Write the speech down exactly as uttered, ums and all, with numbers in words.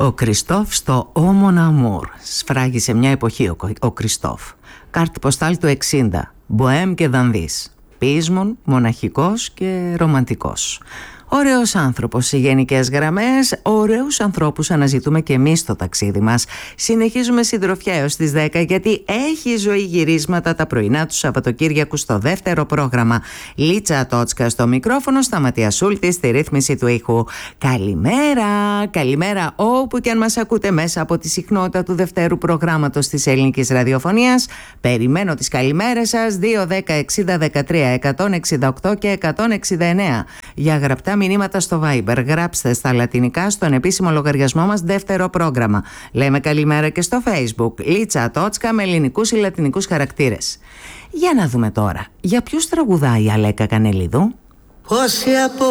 Ο Κριστόφ στο «Ο Mon Amour». Σφράγισε μια εποχή ο, ο Κριστόφ. Κάρτη ποστάλ του εξήντα. Μποέμ και Δανδύς. Πείσμον, μοναχικός και ρομαντικός. Ωραίος άνθρωπος σε γενικές γραμμές, ωραίους ανθρώπους αναζητούμε και εμείς στο ταξίδι μας. Συνεχίζουμε συντροφιά έως τις δέκα, γιατί έχει ζωή γυρίσματα τα πρωινά του Σαββατοκύριακου στο δεύτερο πρόγραμμα. Λίτσα Τότσκα στο μικρόφωνο, Σταματία Σούλτη στη ρύθμιση του ήχου. Καλημέρα, καλημέρα όπου και αν μας ακούτε μέσα από τη συχνότητα του δευτέρου προγράμματος της ελληνικής ραδιοφωνίας. Περιμένω τις καλημέρες σας. Δύο δέκα εξήντα δεκατρία εκατόν εξήντα οκτώ και εκατόν εξήντα εννέα. Για γραπτά μηνύματα στο Viber, γράψτε στα λατινικά στον επίσημο λογαριασμό μας δεύτερο πρόγραμμα. Λέμε καλημέρα και στο Facebook, Λίτσα Τότσκα με ελληνικούς ή λατινικούς χαρακτήρες. Για να δούμε τώρα, για ποιους τραγουδάει η Αλέκα Κανελίδου? Πόσοι από